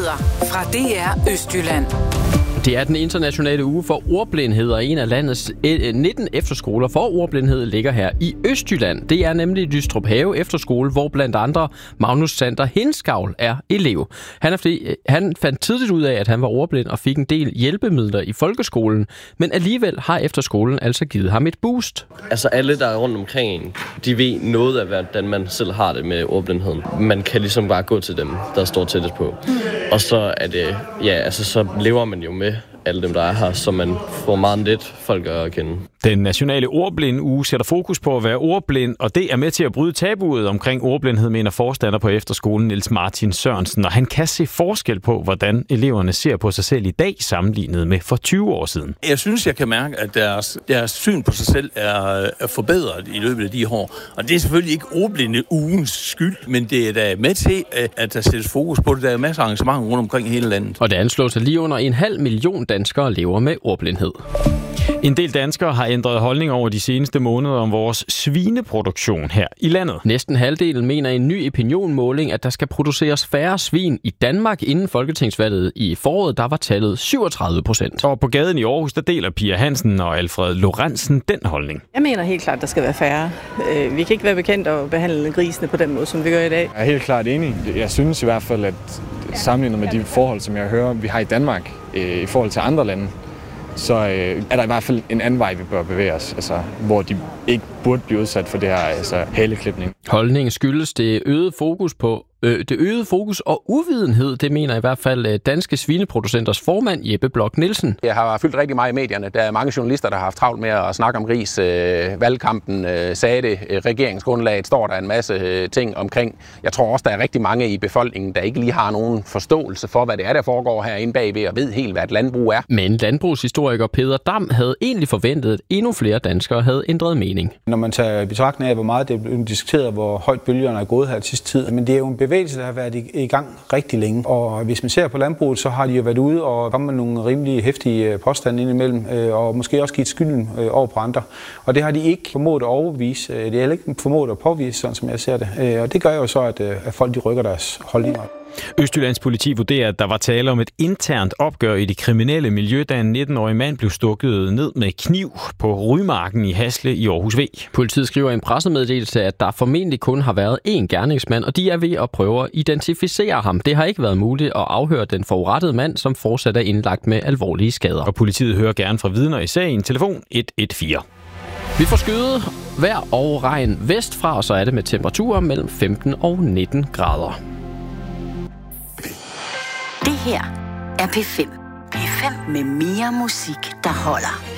Nyheder fra DR Østjylland. Det er den internationale uge for ordblindhed, og en af landets 19 efterskoler for ordblindhed ligger her i Østjylland. Det er nemlig Lystrup Have Efterskole, hvor blandt andre Magnus Sander Hinskavl er elev. Han fandt tidligt ud af, at han var ordblind og fik en del hjælpemidler i folkeskolen, men alligevel har efterskolen altså givet ham et boost. Altså alle, der er rundt omkring, de ved noget af, hvordan man selv har det med ordblindheden. Man kan ligesom bare gå til dem, der står tættest på. Og så er det, så lever man jo med alle dem, der er her, så man får meget lidt folk at kende. Den nationale ordblinde-uge sætter fokus på at være ordblind, og det er med til at bryde tabuet omkring ordblindhed, mener forstander på efterskolen Niels Martin Sørensen, og han kan se forskel på, hvordan eleverne ser på sig selv i dag, sammenlignet med for 20 år siden. Jeg synes, jeg kan mærke, at deres syn på sig selv er forbedret i løbet af de år, og det er selvfølgelig ikke ordblinde-ugens skyld, men det er da med til, at der sættes fokus på det. Der er masser af arrangementer rundt omkring i hele landet. Og det anslås, at lige under 500.000 danskere lever med ordblindhed. En del danskere har ændret holdning over de seneste måneder om vores svineproduktion her i landet. Næsten halvdelen mener i en ny opinionmåling, at der skal produceres færre svin i Danmark inden folketingsvalget i foråret. Der var tallet 37%. Og på gaden i Aarhus, der deler Pia Hansen og Alfred Lorentzen den holdning. Jeg mener helt klart, at der skal være færre. Vi kan ikke være bekendt at behandle grisene på den måde, som vi gør i dag. Jeg er helt klart enig. Jeg synes i hvert fald, at sammenlignet med de forhold, som jeg hører, vi har i Danmark i forhold til andre lande, så er der i hvert fald en anden vej, vi bør bevæge os, altså, hvor de ikke burde blive udsat for det her haleklipning. Holdningen skyldes det øgede fokus og uvidenhed, det mener i hvert fald Danske Svineproducenters formand Jeppe Bloch Nielsen. Jeg har fyldt rigtig meget i medierne. Der er mange journalister, der har haft travlt med at snakke om gris. Valgkampen sagde det. Regeringsgrundlaget står der en masse ting omkring. Jeg tror også, der er rigtig mange i befolkningen, der ikke lige har nogen forståelse for, hvad det er, der foregår herinde bagved, og ved helt, hvad et landbrug er. Men landbrugshistoriker Peder Dam havde egentlig forventet, at endnu flere danskere havde ændret mening. Når man tager i betragtning af, hvor meget det er blevet diskuteret, hvor højt bølgerne er gået her sidste tid, men det er jo en bevægelse, der har været i gang rigtig længe. Og hvis man ser på landbruget, så har de jo været ude og kommet med nogle rimelig heftige påstande indimellem, og måske også givet skylden over på andre. Og det har de ikke formået at overbevise. Det er heller ikke formået at påvise, sådan som jeg ser det. Og det gør jo så, at folk de rykker deres holdninger. Østjyllands politi vurderer, at der var tale om et internt opgør i det kriminelle miljø, da en 19-årig mand blev stukket ned med kniv på Rymarken i Hasle i Aarhus V. Politiet skriver i en pressemeddelelse, at der formentlig kun har været én gerningsmand, og de er ved at prøve at identificere ham. Det har ikke været muligt at afhøre den forurettede mand, som fortsat er indlagt med alvorlige skader. Og politiet hører gerne fra vidner i sagen. Telefon 114. Vi får skyde vejr og regn vestfra, og så er det med temperaturer mellem 15 og 19 grader. Det her er P5. P5 med mere musik, der holder.